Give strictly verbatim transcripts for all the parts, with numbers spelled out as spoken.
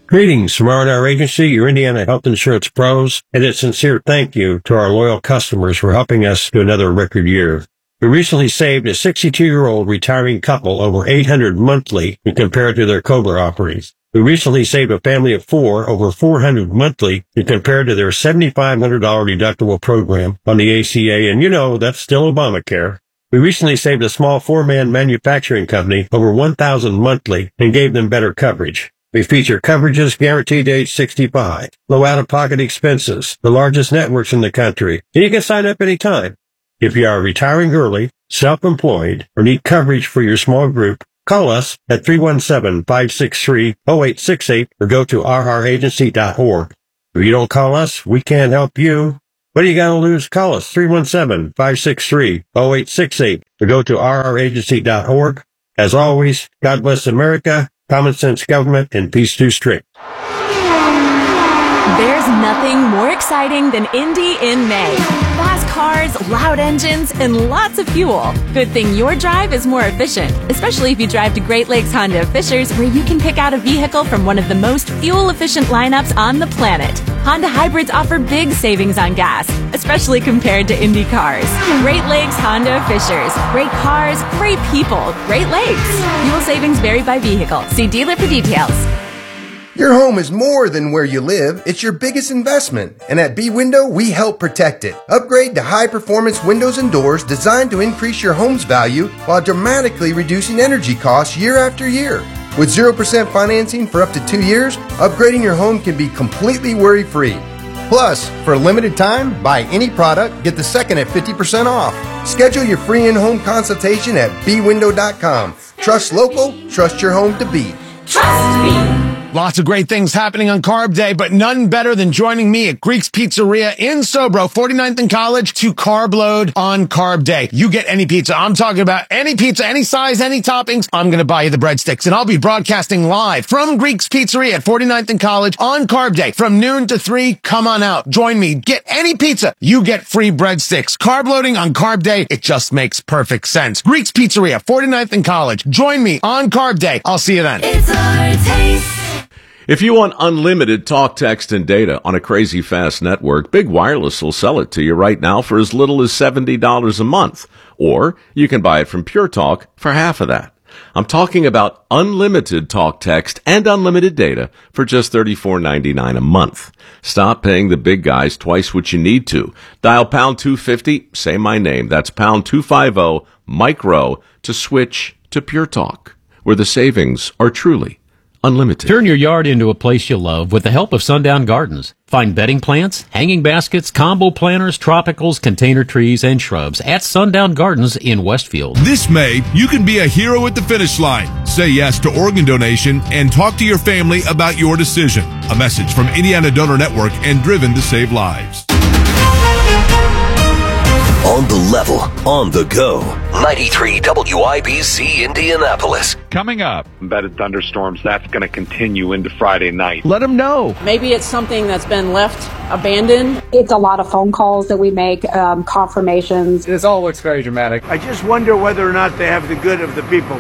Greetings from R and R Agency, your Indiana health insurance pros, and a sincere thank you to our loyal customers for helping us to another record year. We recently saved a sixty-two-year-old retiring couple over eight hundred dollars monthly when compared to their COBRA offerings. We recently saved a family of four over four hundred dollars monthly when compared to their seven thousand five hundred dollars deductible program on the A C A, and you know that's still Obamacare. We recently saved a small four-man manufacturing company over one thousand dollars monthly and gave them better coverage. We feature coverages guaranteed to age sixty-five, low out-of-pocket expenses, the largest networks in the country, and you can sign up anytime. If you are retiring early, self-employed, or need coverage for your small group, call us at three one seven, five six three, zero eight six eight or go to r r agency dot org. If you don't call us, we can't help you. What do you got to lose? Call us three one seven, five six three, zero eight six eight or go to r r agency dot org. As always, God bless America, common sense government, and peace too strict. There's nothing more exciting than Indy in May. Fast cars, loud engines, and lots of fuel. Good thing your drive is more efficient, especially if you drive to Great Lakes Honda of Fishers, where you can pick out a vehicle from one of the most fuel-efficient lineups on the planet. Honda hybrids offer big savings on gas, especially compared to Indy cars. Great Lakes Honda of Fishers. Great cars, great people, Great Lakes. Fuel savings vary by vehicle. See dealer for details. Your home is more than where you live. It's your biggest investment. And at B-Window, we help protect it. Upgrade to high-performance windows and doors designed to increase your home's value while dramatically reducing energy costs year after year. With zero percent financing for up to two years, upgrading your home can be completely worry-free. Plus, for a limited time, buy any product, get the second at fifty percent off. Schedule your free in-home consultation at b window dot com. Trust local, trust your home to beat. Trust me. Lots of great things happening on Carb Day, but none better than joining me at Greek's Pizzeria in Sobro, forty-ninth and College, to carb load on Carb Day. You get any pizza. I'm talking about any pizza, any size, any toppings. I'm going to buy you the breadsticks, and I'll be broadcasting live from Greek's Pizzeria at forty-ninth and College on Carb Day from noon to three. Come on out. Join me. Get any pizza. You get free breadsticks. Carb loading on Carb Day. It just makes perfect sense. Greek's Pizzeria, forty-ninth and College. Join me on Carb Day. I'll see you then. It's our taste. If you want unlimited talk, text, and data on a crazy fast network, Big Wireless will sell it to you right now for as little as seventy dollars a month. Or you can buy it from Pure Talk for half of that. I'm talking about unlimited talk, text, and unlimited data for just thirty-four ninety-nine a month. Stop paying the big guys twice what you need to. Dial pound two fifty, say my name. That's pound two fifty, micro, to switch to Pure Talk, where the savings are truly unlimited. Turn your yard into a place you love with the help of Sundown Gardens. Find bedding plants, hanging baskets, combo planters, tropicals, container trees, and shrubs at Sundown Gardens in Westfield. This May, you can be a hero at the finish line. Say yes to organ donation and talk to your family about your decision. A message from Indiana Donor Network and Driven to Save Lives. On the level, on the go. ninety-three W I B C Indianapolis. Coming up, embedded thunderstorms, that's going to continue into Friday night. Let them know. Maybe it's something that's been left abandoned. It's a lot of phone calls that we make, um, confirmations. This all looks very dramatic. I just wonder whether or not they have the good of the people.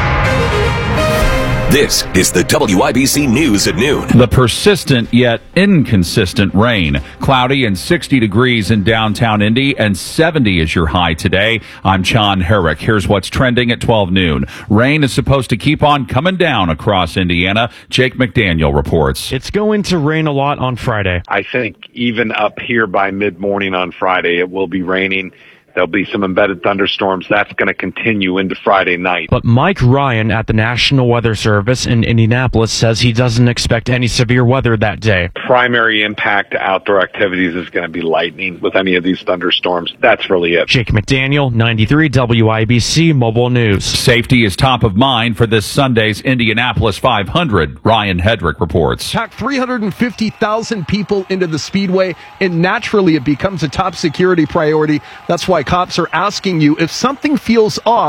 This is the W I B C News at noon. The persistent yet inconsistent rain. Cloudy and sixty degrees in downtown Indy and seventy is your high today. I'm John Herrick. Here's what's trending at twelve noon. Rain is supposed to keep on coming down across Indiana. Jake McDaniel reports. It's going to rain a lot on Friday. I think even up here by mid-morning on Friday, it will be raining. There'll be some embedded thunderstorms. That's going to continue into Friday night. But Mike Ryan at the National Weather Service in Indianapolis says he doesn't expect any severe weather that day. Primary impact to outdoor activities is going to be lightning with any of these thunderstorms. That's really it. Jake McDaniel, ninety-three W I B C Mobile News. Safety is top of mind for this Sunday's Indianapolis five hundred. Ryan Hedrick reports. Pack three hundred fifty thousand people into the Speedway, and naturally it becomes a top security priority. That's why cops are asking you, if something feels off,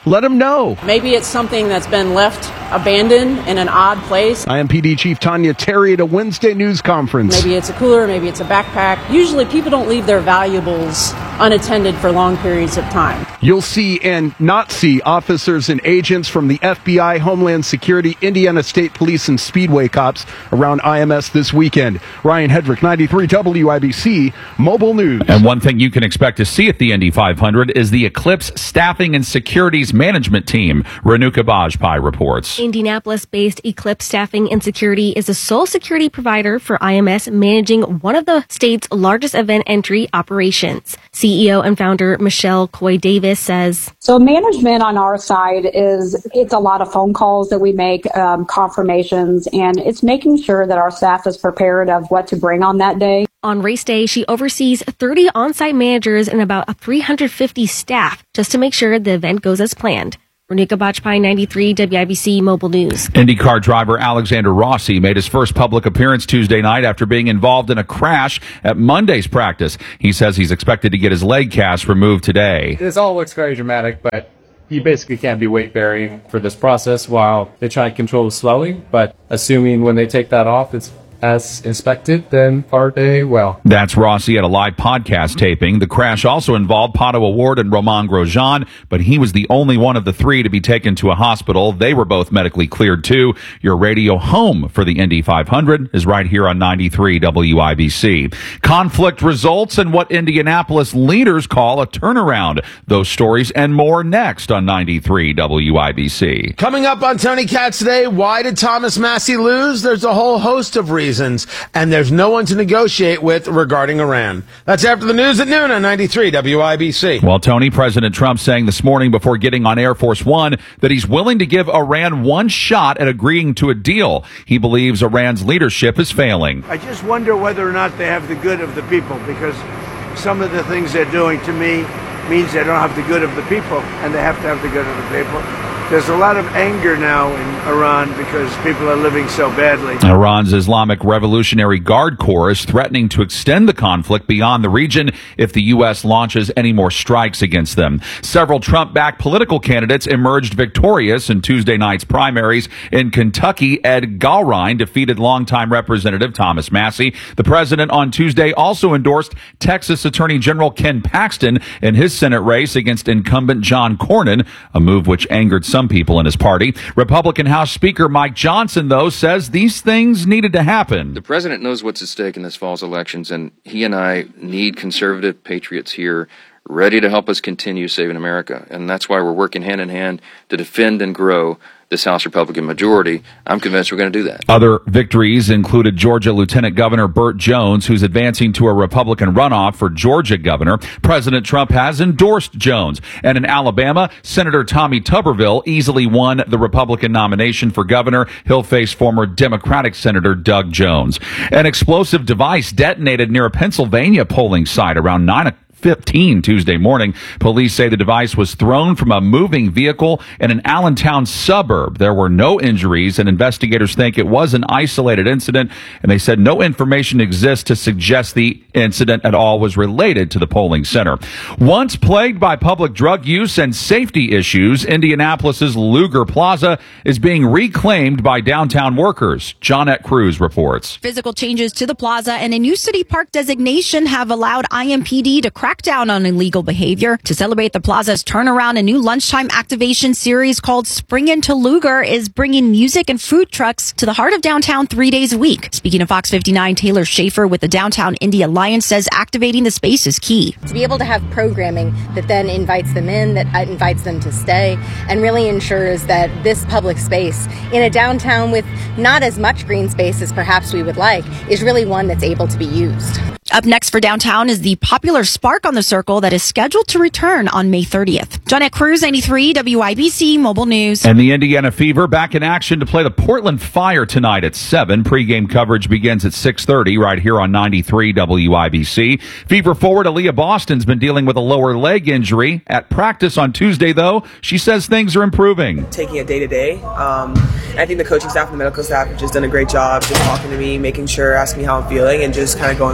let them know. Maybe it's something that's been left abandoned in an odd place. I M P D Chief Tanya Terry at a Wednesday news conference. Maybe it's a cooler, maybe it's a backpack. Usually people don't leave their valuables unattended for long periods of time. You'll see and not see officers and agents from the F B I, Homeland Security, Indiana State Police, and Speedway cops around I M S this weekend. Ryan Hedrick, ninety-three W I B C, Mobile News. And one thing you can expect to see at the Indy five hundred is the Eclipse Staffing and Securities Management Team. Renuka Bajpai reports. Indianapolis-based Eclipse Staffing and Security is the sole security provider for I M S, managing one of the state's largest event entry operations. C E O and founder Michelle Coy Davis says, So management on our side is, it's a lot of phone calls that we make, um, confirmations, and it's making sure that our staff is prepared of what to bring on that day. On race day, she oversees thirty on-site managers and about three hundred fifty staff just to make sure the event goes as planned. Renuka Bajpai, ninety-three W I B C Mobile News. IndyCar driver Alexander Rossi made his first public appearance Tuesday night after being involved in a crash at Monday's practice. He says he's expected to get his leg cast removed today. This all looks very dramatic, but you basically can't be weight bearing for this process while they try to control the swelling. But assuming when they take that off, it's as inspected, then our day well. That's Rossi at a live podcast taping. The crash also involved Pato O'Ward and Romain Grosjean, but he was the only one of the three to be taken to a hospital. They were both medically cleared too. Your radio home for the Indy five hundred is right here on ninety-three W I B C. Conflict results and what Indianapolis leaders call a turnaround. Those stories and more next on ninety-three W I B C. Coming up on Tony Katz today, why did Thomas Massie lose? There's a whole host of reasons. And there's no one to negotiate with regarding Iran. That's after the news at noon on ninety-three W I B C. Well, Tony, President Trump saying this morning before getting on Air Force One that he's willing to give Iran one shot at agreeing to a deal. He believes Iran's leadership is failing. I just wonder whether or not they have the good of the people, because some of the things they're doing to me means they don't have the good of the people, and they have to have the good of the people. There's a lot of anger now in Iran because people are living so badly. Iran's Islamic Revolutionary Guard Corps is threatening to extend the conflict beyond the region if the U S launches any more strikes against them. Several Trump-backed political candidates emerged victorious in Tuesday night's primaries. In Kentucky, Ed Galrein defeated longtime Representative Thomas Massie. The president on Tuesday also endorsed Texas Attorney General Ken Paxton in his Senate race against incumbent John Cornyn, a move which angered some people in his party. Republican House Speaker Mike Johnson, though, says these things needed to happen. The president knows what's at stake in this fall's elections, and he and I need conservative patriots here ready to help us continue saving America. And that's why we're working hand in hand to defend and grow this House Republican majority. I'm convinced we're going to do that. Other victories included Georgia Lieutenant Governor Burt Jones, who's advancing to a Republican runoff for Georgia governor. President Trump has endorsed Jones. And in Alabama, Senator Tommy Tuberville easily won the Republican nomination for governor. He'll face former Democratic Senator Doug Jones. An explosive device detonated near a Pennsylvania polling site around nine o'clock. fifteen Tuesday morning. Police say the device was thrown from a moving vehicle in an Allentown suburb. There were no injuries, and investigators think it was an isolated incident, and they said no information exists to suggest the incident at all was related to the polling center. Once plagued by public drug use and safety issues, Indianapolis's Luger Plaza is being reclaimed by downtown workers. Johnette Cruz reports. Physical changes to the plaza and a new city park designation have allowed I M P D to crack down on illegal behavior. To celebrate the plaza's turnaround, a new lunchtime activation series called Spring into Luger is bringing music and food trucks to the heart of downtown three days a week. Speaking to Fox fifty-nine, Taylor Schaefer with the Downtown Indy Alliance says activating the space is key. To be able to have programming that then invites them in, that invites them to stay, and really ensures that this public space in a downtown with not as much green space as perhaps we would like is really one that's able to be used. Up next for downtown is the popular Spark on the Circle that is scheduled to return on May thirtieth. Johnette Cruz, ninety-three W I B C Mobile News. And the Indiana Fever back in action to play the Portland Fire tonight at seven. Pre-game coverage begins at six thirty right here on ninety-three W I B C. Fever forward Aaliyah Boston's been dealing with a lower leg injury. At practice on Tuesday, though, she says things are improving. Taking it day to day. Um, I think the coaching staff and the medical staff have just done a great job just talking to me, making sure, asking me how I'm feeling, and just kind of going off that.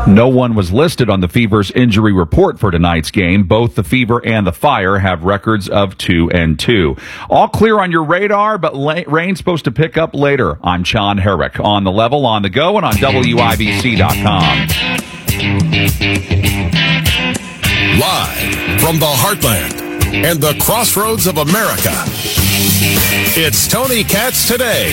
No one was listed on the Fever's injury report for tonight's game. Both the Fever and the Fire have records of two and two. All clear on your radar, but la- rain's supposed to pick up later. I'm John Herrick on the level, on the go, and on W I B C dot com. Live from the heartland and the crossroads of America, it's Tony Katz Today.